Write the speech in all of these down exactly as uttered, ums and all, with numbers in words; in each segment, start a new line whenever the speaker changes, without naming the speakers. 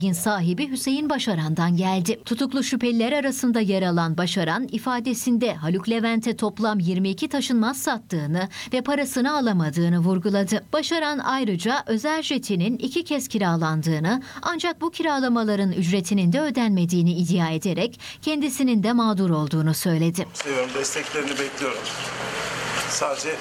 sahibi Hüseyin Başaran'dan geldi. Tutuklu şüpheliler arasında yer alan Başaran ifadesinde Haluk Levent'e toplam yirmi iki taşınmaz sattığını ve parasını alamadığını vurguladı. Başaran ayrıca özel jetinin iki kez kiralandığını ancak bu kiralamaların ücretinin de ödenmediğini iddia ederek kendisinin de mağdur olduğunu söyledi.
Seviyorum, desteklerini bekliyorum. Sadece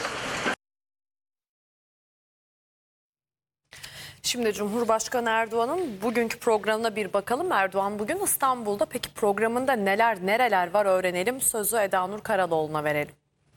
Şimdi Cumhurbaşkanı Erdoğan'ın bugünkü programına bir bakalım. Erdoğan bugün İstanbul'da. Peki programında neler nereler var öğrenelim. Sözü Eda Nur Karaloğlu'na verelim.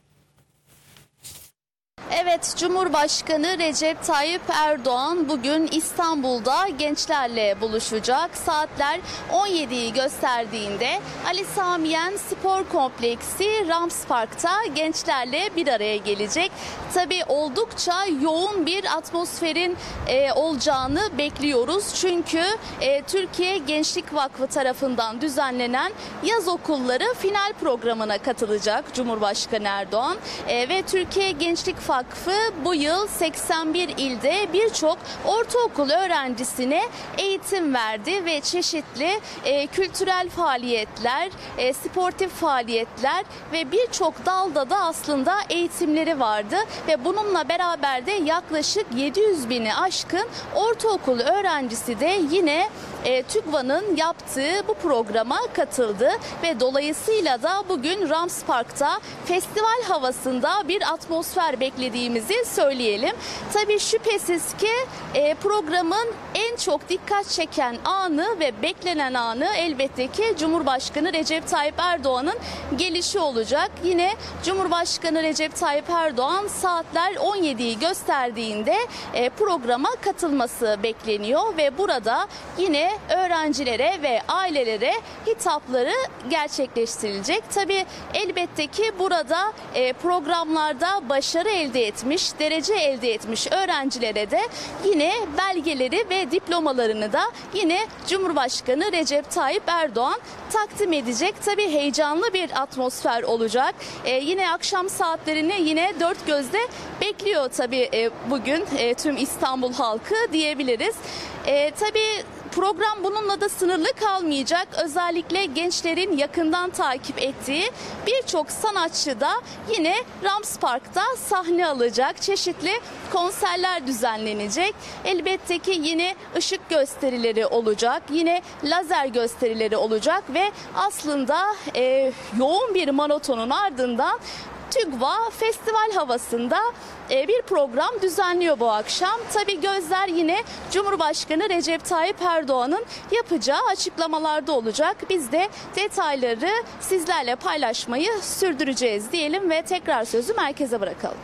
Evet, Cumhurbaşkanı Recep Tayyip Erdoğan bugün İstanbul'da gençlerle buluşacak. Saatler on yediyi gösterdiğinde Ali Sami Yen Spor Kompleksi Rams Park'ta gençlerle bir araya gelecek. Tabii oldukça yoğun bir atmosferin e, olacağını bekliyoruz. Çünkü e, Türkiye Gençlik Vakfı tarafından düzenlenen yaz okulları final programına katılacak Cumhurbaşkanı Erdoğan. E, ve Türkiye Gençlik Vakfı bu yıl seksen bir ilde birçok ortaokul öğrencisine eğitim verdi ve çeşitli e, kültürel faaliyetler, e, sportif faaliyetler ve birçok dalda da aslında eğitimleri vardı ve bununla beraber de yaklaşık yedi yüz bini aşkın ortaokul öğrencisi de yine e, TÜGVA'nın yaptığı bu programa katıldı ve dolayısıyla da bugün Rams Park'ta festival havasında bir atmosfer beklediğimizi söyleyelim. Tabii şüphesiz ki e, programın en çok dikkat çeken anı ve beklenen anı elbette ki Cumhurbaşkanı Recep Tayyip Erdoğan'ın gelişi olacak. Yine Cumhurbaşkanı Recep Tayyip Erdoğan saatler on yediyi gösterdiğinde e, programa katılması bekleniyor ve burada yine öğrencilere ve ailelere hitapları gerçekleştirilecek. Tabii elbette ki burada e, programlarda başarı elde etmiş, derece elde etmiş öğrencilere de yine belgeleri ve diplomalarını da yine Cumhurbaşkanı Recep Tayyip Erdoğan takdim edecek. Tabii heyecanlı bir atmosfer olacak. E, yine akşam saatlerini yine dört gözle bekliyor tabii e, bugün e, tüm İstanbul halkı diyebiliriz. E, tabii program bununla da sınırlı kalmayacak. Özellikle gençlerin yakından takip ettiği birçok sanatçı da yine Rams Park'ta sahne alacak. Çeşitli konserler düzenlenecek. Elbette ki yine ışık gösterileri olacak. Yine lazer gösterileri olacak ve aslında e, yoğun bir maratonun ardından TÜGVA festival havasında bir program düzenliyor bu akşam. Tabii gözler yine Cumhurbaşkanı Recep Tayyip Erdoğan'ın yapacağı açıklamalarda olacak. Biz de detayları sizlerle paylaşmayı sürdüreceğiz diyelim ve tekrar sözü merkeze bırakalım.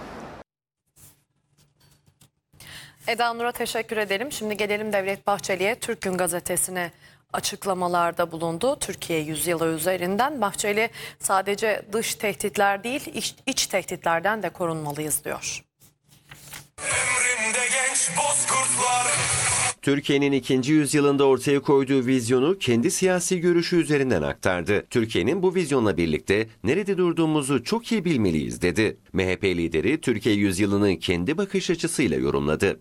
Eda Nur'a teşekkür edelim. Şimdi gelelim Devlet Bahçeli'ye. Türk Gün Gazetesi'ne açıklamalarda bulundu. Türkiye yüzyılı üzerinden Bahçeli sadece dış tehditler değil iç, iç tehditlerden de korunmalıyız diyor.
Emrinde genç bozkurtlar.
Türkiye'nin ikinci yüzyılında ortaya koyduğu vizyonu kendi siyasi görüşü üzerinden aktardı. Türkiye'nin bu vizyonla birlikte nerede durduğumuzu çok iyi bilmeliyiz dedi. M H P lideri Türkiye yüzyılını kendi bakış açısıyla yorumladı.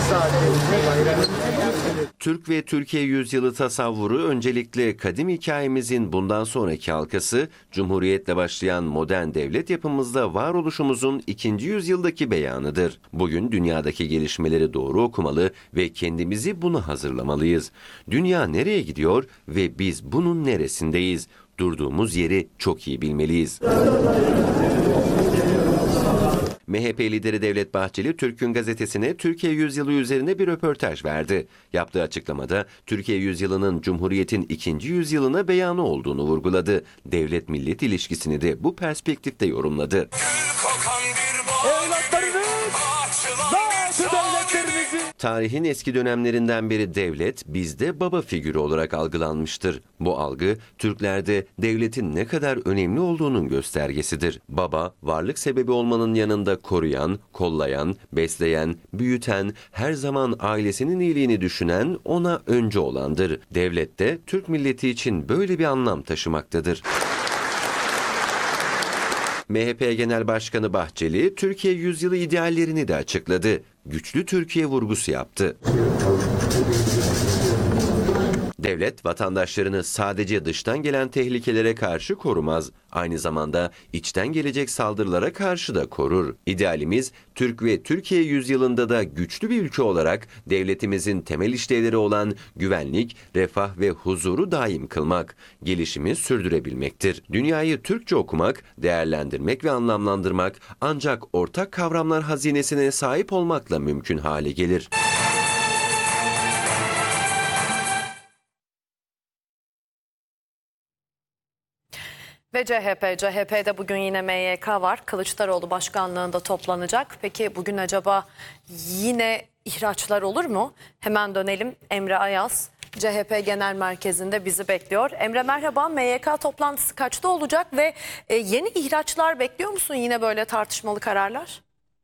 Türk ve Türkiye yüzyılı tasavvuru öncelikle kadim hikayemizin bundan sonraki halkası, Cumhuriyetle başlayan modern devlet yapımızda varoluşumuzun ikinci yüzyıldaki beyanıdır. Bugün dünyadaki gelişmeleri doğru okumalı ve kendimizi buna hazırlamalıyız. Dünya nereye gidiyor ve biz bunun neresindeyiz? Durduğumuz yeri çok iyi bilmeliyiz. M H P lideri Devlet Bahçeli, Türk Gün Gazetesi'ne Türkiye yüzyılı üzerine bir röportaj verdi. Yaptığı açıklamada Türkiye yüzyılının Cumhuriyet'in ikinci yüzyılına beyanı olduğunu vurguladı. Devlet-millet ilişkisini de bu perspektifte yorumladı. Tarihin eski dönemlerinden beri devlet bizde baba figürü olarak algılanmıştır. Bu algı Türklerde devletin ne kadar önemli olduğunun göstergesidir. Baba, varlık sebebi olmanın yanında koruyan, kollayan, besleyen, büyüten, her zaman ailesinin iyiliğini düşünen, ona önce olandır. Devlet de Türk milleti için böyle bir anlam taşımaktadır. M H P Genel Başkanı Bahçeli, Türkiye yüzyılı ideallerini de açıkladı. Güçlü Türkiye vurgusu yaptı. Devlet vatandaşlarını sadece dıştan gelen tehlikelere karşı korumaz. Aynı zamanda içten gelecek saldırılara karşı da korur. İdealimiz Türk ve Türkiye yüzyılında da güçlü bir ülke olarak devletimizin temel işlevleri olan güvenlik, refah ve huzuru daim kılmak, gelişimi sürdürebilmektir. Dünyayı Türkçe okumak, değerlendirmek ve anlamlandırmak ancak ortak kavramlar hazinesine sahip olmakla mümkün hale gelir.
Ve C H P, C H P'de bugün yine M Y K var. Kılıçdaroğlu başkanlığında toplanacak. Peki bugün acaba yine ihraçlar olur mu? Hemen dönelim. Emre Ayaz, C H P Genel Merkezi'nde bizi bekliyor. Emre merhaba, M Y K toplantısı kaçta olacak ve yeni ihraçlar bekliyor musun? Yine böyle tartışmalı kararlar?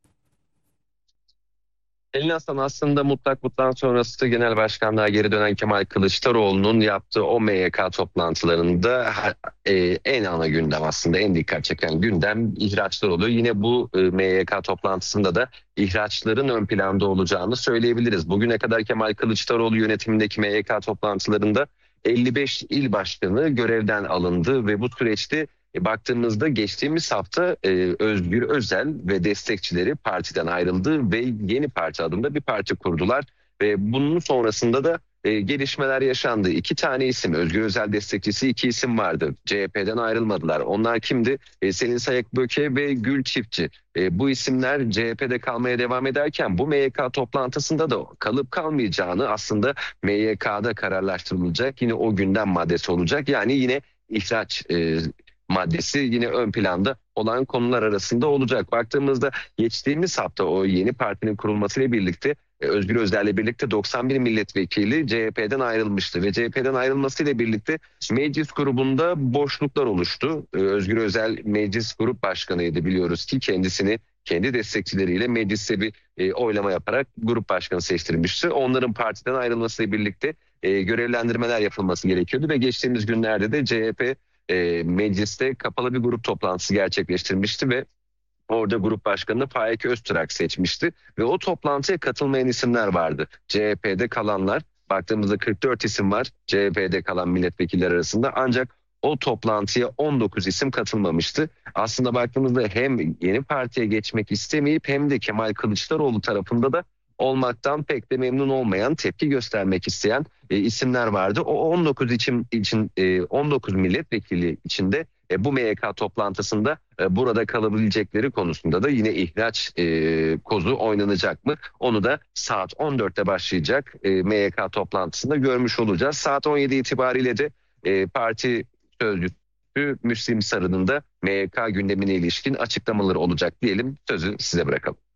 Pelin Aslan aslında mutlak mutlak sonrası genel başkanlığa geri dönen Kemal Kılıçdaroğlu'nun yaptığı o M Y K toplantılarında e, en ana gündem aslında en dikkat çeken gündem ihraçlar oluyor. Yine bu e, M Y K toplantısında da ihraçların ön planda olacağını söyleyebiliriz. Bugüne kadar Kemal Kılıçdaroğlu yönetimindeki M Y K toplantılarında elli beş il başkanı görevden alındı ve bu süreçte E, baktığımızda geçtiğimiz hafta e, Özgür Özel ve destekçileri partiden ayrıldı ve yeni parti adında bir parti kurdular. Ve bunun sonrasında da e, gelişmeler yaşandı. İki tane isim, Özgür Özel destekçisi iki isim vardı. C H P'den ayrılmadılar. Onlar kimdi? E, Selin Sayıkböke ve Gül Çiftçi. E, bu isimler C H P'de kalmaya devam ederken bu M Y K toplantısında da kalıp kalmayacağını aslında M Y K'da kararlaştırılacak. Yine o gündem maddesi olacak. Yani yine ihraç e, maddesi yine ön planda olan konular arasında olacak. Baktığımızda geçtiğimiz hafta o yeni partinin kurulmasıyla birlikte Özgür Özel'le birlikte doksan bir milletvekili C H P'den ayrılmıştı ve C H P'den ayrılmasıyla birlikte meclis grubunda boşluklar oluştu. Özgür Özel meclis grup başkanıydı, biliyoruz ki kendisini kendi destekçileriyle mecliste bir e, oylama yaparak grup başkanı seçtirmişti. Onların partiden ayrılmasıyla birlikte e, görevlendirmeler yapılması gerekiyordu ve geçtiğimiz günlerde de C H P E, mecliste kapalı bir grup toplantısı gerçekleştirmişti ve orada grup başkanını Faik Öztürk seçmişti ve o toplantıya katılmayan isimler vardı. C H P'de kalanlar, baktığımızda kırk dört isim var C H P'de kalan milletvekiller arasında, ancak o toplantıya on dokuz isim katılmamıştı. Aslında baktığımızda hem yeni partiye geçmek istemeyip hem de Kemal Kılıçdaroğlu tarafında da olmaktan pek de memnun olmayan, tepki göstermek isteyen e, isimler vardı. O on dokuz için, için e, on dokuz milletvekili içinde e, bu M Y K toplantısında e, burada kalabilecekleri konusunda da yine ihraç e, kozu oynanacak mı? Onu da saat on dörtte başlayacak e, M Y K toplantısında görmüş olacağız. Saat on yedi itibariyle de e, parti sözcüsü Müslim Sarı'nın da M Y K gündemine ilişkin açıklamaları olacak diyelim. Sözü size bırakalım.